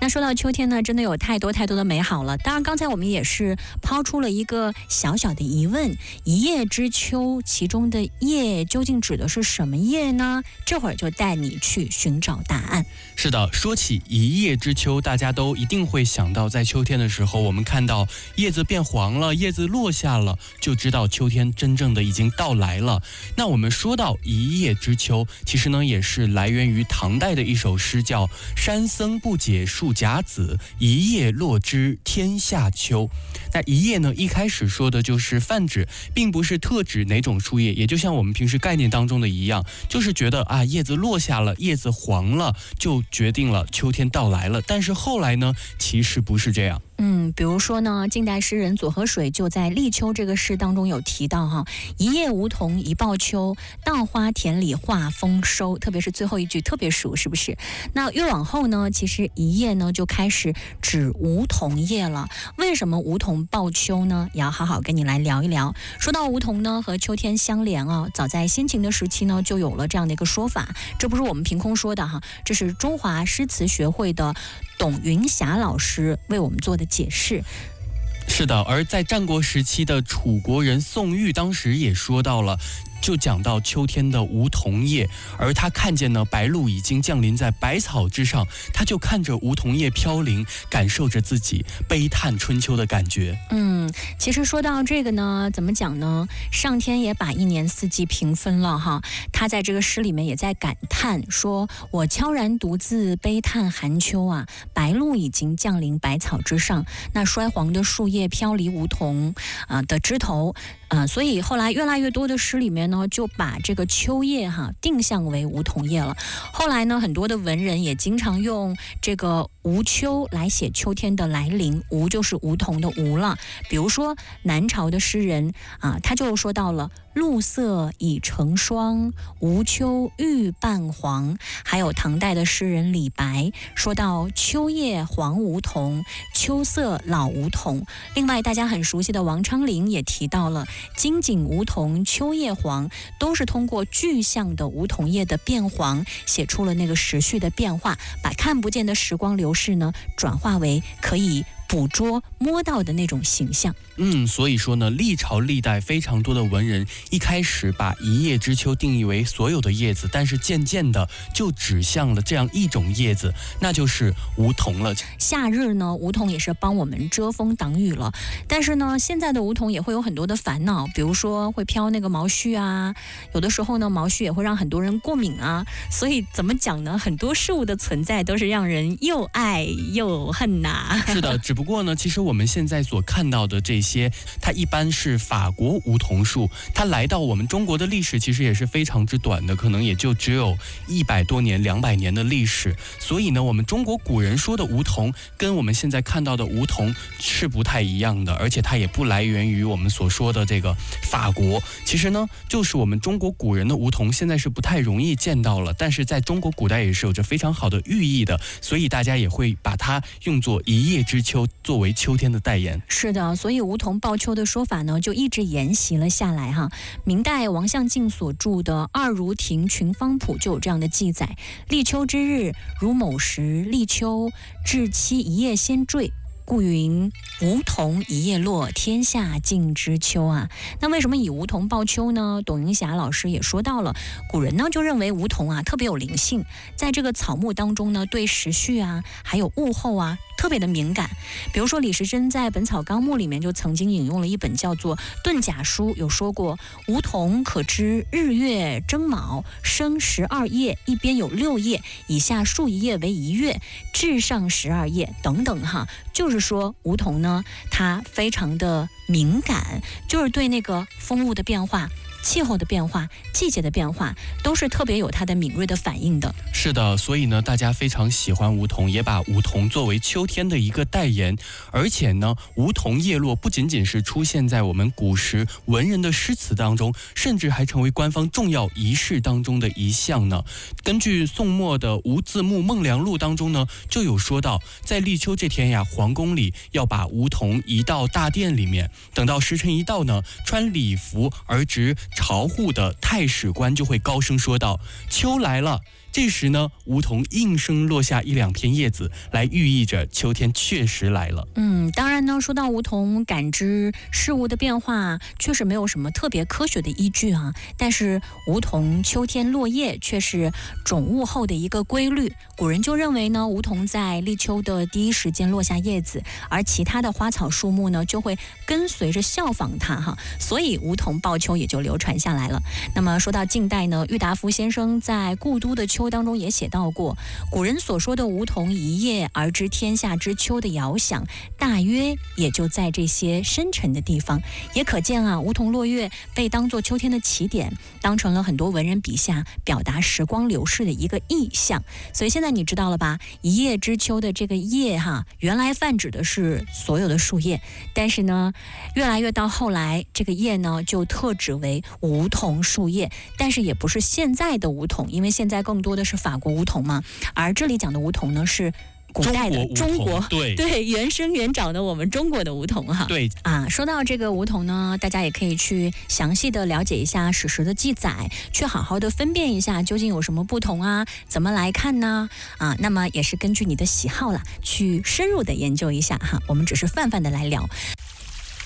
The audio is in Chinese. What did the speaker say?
那说到秋天呢，真的有太多的美好了。当然，刚才我们也是抛出了一个小小的疑问：一叶知秋，其中的叶究竟指的是什么叶呢？这会儿就带你去寻找答案。 是的，说起一叶知秋，大家都一定会想到，在秋天的时候，我们看到叶子变黄了，叶子落下了，就知道秋天真正的已经到来了。那我们说到一叶知秋，其实呢也是来源于唐代的一首诗，叫山僧不解树甲子，一叶落知天下秋。那一叶呢，一开始说的就是泛指，并不是特指哪种树叶，也就像我们平时概念当中的一样，就是觉得啊，叶子落下了，叶子黄了，就决定了秋天到来了。但是后来呢，其实不是这样。 比如说呢，近代诗人左河水就在《立秋》这个诗当中有提到哈，一叶梧桐一报秋，稻花田里话丰收。特别是最后一句特别熟，是不是？那越往后呢，其实一叶呢就开始指梧桐叶了。为什么梧桐报秋呢？也要好好跟你来聊一聊。说到梧桐呢，和秋天相连啊，早在先秦的时期呢，就有了这样的一个说法。这不是我们凭空说的哈，这是中华诗词学会的董云霞老师为我们做的解释。 是的，而在战国时期的楚国人宋玉当时也说到了，就讲到秋天的梧桐叶，而他看见呢白露已经降临在百草之上，他就看着梧桐叶飘零，感受着自己悲叹春秋的感觉。 其实说到这个呢，怎么讲呢？上天也把一年四季平分了哈，他在这个诗里面也在感叹说：“我悄然独自悲叹寒秋啊，白露已经降临百草之上，那衰黄的树叶飘离梧桐的枝头。”所以后来越来越多的诗里面呢，就把这个秋叶定向为梧桐叶了。后来呢，很多的文人也经常用这个梧秋来写秋天的来临，梧就是梧桐的梧了。比如说南朝的诗人他就说到了露色已成霜，梧秋欲半黄。还有唐代的诗人李白说到秋叶黄梧桐，秋色老梧桐。另外大家很熟悉的王昌龄也提到了金井梧桐秋叶黄，都是通过具象的梧桐叶的变黄，写出了那个时序的变化，把看不见的时光流逝呢，转化为可以捕捉摸到的那种形象。 所以说呢，历朝历代非常多的文人一开始把一叶知秋定义为所有的叶子，但是渐渐的就指向了这样一种叶子，那就是梧桐了。 夏日呢，梧桐也是帮我们遮风挡雨了，但是呢，现在的梧桐也会有很多的烦恼，比如说会飘那个毛絮啊，有的时候呢，毛絮也会让很多人过敏啊。所以怎么讲呢？很多事物的存在都是让人又爱又恨呐。 是的，只不过呢，其实我们现在所看到的这些，它一般是法国梧桐树，它来到我们中国的历史其实也是非常之短的，可能也就只有100多年、200年的历史。所以呢，我们中国古人说的梧桐，跟我们现在看到的梧桐是不太一样的，而且它也不来源于我们所说的这个法国。其实呢，就是我们中国古人的梧桐，现在是不太容易见到了，但是在中国古代也是有着非常好的寓意的，所以大家也会把它用作一叶知秋，作为秋天的代言。 是的，所以梧桐报秋的说法呢，就一直沿袭了下来哈。明代王象敬所著的《二如亭群芳谱》就有这样的记载：立秋之日，如某时立秋，至期一叶先坠。故云梧桐一叶落，天下尽知秋啊。那为什么以梧桐报秋呢？董云霞老师也说到了，古人呢就认为梧桐特别有灵性，在这个草木当中呢，对时序还有物候特别的敏感。比如说李时珍在《本草纲目》里面就曾经引用了一本叫做《遁甲书》，有说过梧桐可知日月征卯，生12叶，一边有6叶，以下数一叶为一月，至上12叶等等就是说梧桐呢，它非常的敏感，就是对那个风物的变化、气候的变化、季节的变化，都是特别有它的敏锐的反应的。 是的，所以呢，大家非常喜欢梧桐，也把梧桐作为秋天的一个代言。而且呢，梧桐叶落不仅仅是出现在我们古时文人的诗词当中，甚至还成为官方重要仪式当中的一项呢。根据宋末的吴自牧《孟良录》当中呢，就有说到，在立秋这天呀，皇宫里要把梧桐移到大殿里面，等到时辰一到呢，穿礼服而值朝户的太史官就会高声说道：“秋来了。” 这时呢，梧桐应声落下一两片叶子，来寓意着秋天确实来了。 当然呢，说到梧桐感知事物的变化，确实没有什么特别科学的依据啊。但是梧桐秋天落叶却是种物后的一个规律。古人就认为呢，梧桐在立秋的第一时间落下叶子，而其他的花草树木呢，就会跟随着效仿它哈。所以梧桐报秋也就流传下来了。那么说到近代呢，郁达夫先生在《故都的秋》当中也写到过，古人所说的梧桐一叶而知天下之秋的遥想，大约也就在这些深沉的地方。也可见啊，梧桐落叶被当作秋天的起点，当成了很多文人笔下表达时光流逝的一个意象。所以现在你知道了吧？一叶知秋的这个叶哈，原来泛指的是所有的树叶，但是呢，越来越到后来，这个叶呢就特指为梧桐树叶，但是也不是现在的梧桐，因为现在更多的是法国梧桐嘛，而这里讲的梧桐呢是古代的中国对原生原长的我们中国的梧桐哈。 对啊，说到这个梧桐呢，大家也可以去详细的了解一下史实的记载，去好好的分辨一下究竟有什么不同啊，怎么来看呢？啊，那么也是根据你的喜好啦，去深入的研究一下哈。我们只是泛泛的来聊。